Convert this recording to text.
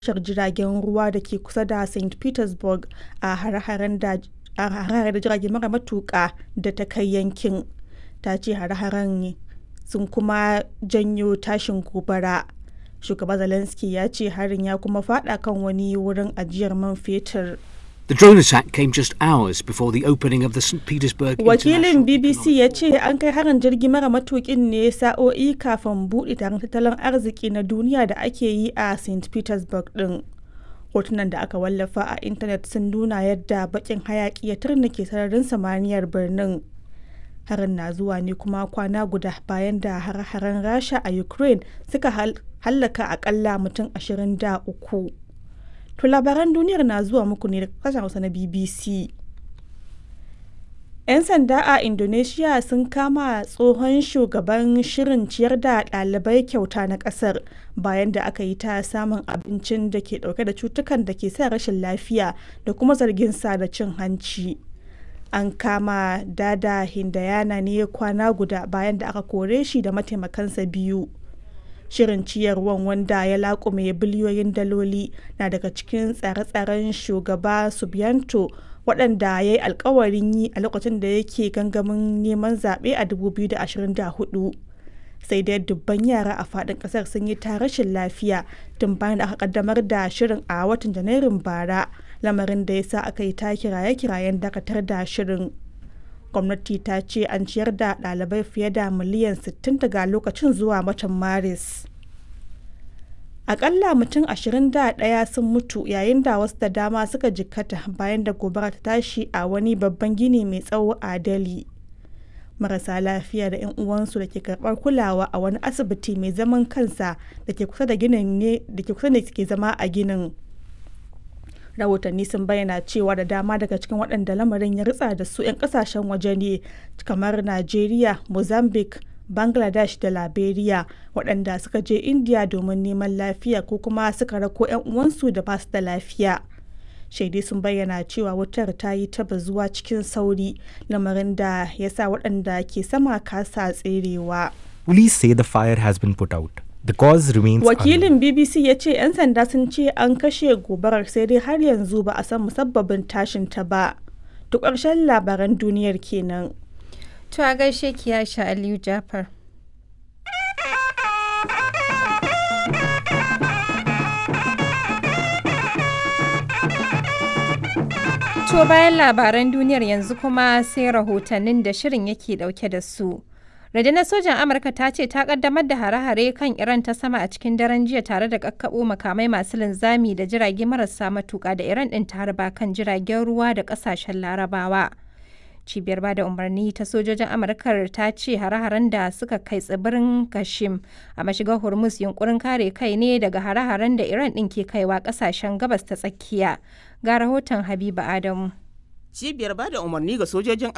tashar jiragen ruwa da ke kusa da St. Petersburg a hare-haren da jirage mara matuƙa da ta kai yankin. Ta ce hare-haren sun kuma janyo tashin gobara. Shugaba Zelensky ya ce harin ya kuma faɗa kan wani wurin ajiyar man fetur. The drone attack came just hours before the opening of the St. Petersburg Wakilin BBC ya ce an kai harin jirgi mara matukin ne sa'o'i kafin buɗe taron tattalin arziki na duniya da ake yi a St. Petersburg ɗin. Hotunan da aka wallafa a intanet sun nuna yadda bakin hayaki ya turnike sararin samaniyar birnin. Harin na zuwa ne kuma kwana guda bayan da hare-haren Rasha a Ukraine suka hallaka akalla mutum 23. To labaran duniyar na zuwa muku ne daga kasashen Hausa na BBC. 'Yan sanda a Indonesia sun kama tsohon shugaban shirin ciyar da ɗalibai kyauta na ƙasar bayan da aka yi ta samun abincin da ke ɗauke da cutukan da ke sa rashin lafiya da kuma zargin sa da cin hanci. An kama Dada Hindayana ne kwana guda bayan da aka kore shi da mataimakansa biyu. Shirin ciyarwan wanda ya laƙume biliyoyin daloli na daga cikin tsare-tsaren shugaba Subianto waɗanda ya yi alkawarin yi a lokacin da yake gangamin neman zaɓe a 2024. Sai dai dubban yara a faɗin ƙasar sun yi ta rashin lafiya tun bayan da aka kaddamar da shirin a watan Janairun bara, lamarin da ya sa aka yi ta kiraye-kirayen dakatar da shirin. Gwamnati ta ce an ciyar da ɗalibai fiye da miliyan 60 daga lokacin zuwa watan Maris. Akalla mutum 21 sun mutu yayin da wasu da dama suka jikkata bayan da gobara ta tashi a wani babban gini mai tsawo a Delhi. Marasa lafiya da 'yan uwansu da ke karɓar kulawa a wani asibiti mai zaman kansa da ke kusa da ginin ne da ke zama a ginin. Rahotanni sun bayyana cewa da dama daga cikin waɗanda lamarin ya ritsa da su 'yan ƙasashen waje ne kamar Najeriya, Mozambique, Bangladesh da Liberia waɗanda suka je India domin neman lafiya ko kuma suka rako 'yan uwansu da ba su da lafiya. Shaidai sun bayyana cewa wutar ta yi ta bazuwa cikin sauri, lamarin da ya sa waɗanda ke sama kasa tserewa. Police say the fire has been put out. The cause remains Wakilin BBC ya ce 'yan sanda sun ce an kashe gobarar sai dai har yanzu ba a san musabbabin tashin ta ba. To ƙarshen labaran duniyar kenan. To a gaishe ki Aisha Aliyu Jafar. To bayan labaran duniyar yanzu kuma sai rahotannin da shirin yake dauke da su. Rundunar sojan Amurka ta ce ta kaddamar da hare-hare kan Iran ta sama a cikin daren jiya tare da kakkaɓo makamai masu linzami da jirage marasa matuƙa da Iran ɗin ta harba kan jiragen ruwa da ƙasashen Larabawa. Cibiyar bada umarni ta sojojin Amurkar ta ce hare-haren da suka kai tsibirin Kashim a mashigar Hormuz yunkurin kare kai ne daga hare-haren da Iran ɗin ke kaiwa ƙasashen gabas ta tsakiya. Ga rahoton Habiba Adamu. Cibiyar bada umarni ga sojojin